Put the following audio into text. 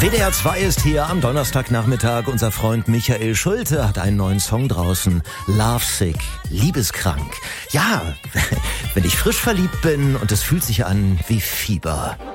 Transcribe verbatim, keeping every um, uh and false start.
W D R zwei ist hier am Donnerstagnachmittag. Unser Freund Michael Schulte hat einen neuen Song draußen. Lovesick, liebeskrank. Ja, wenn ich frisch verliebt bin und es fühlt sich an wie Fieber.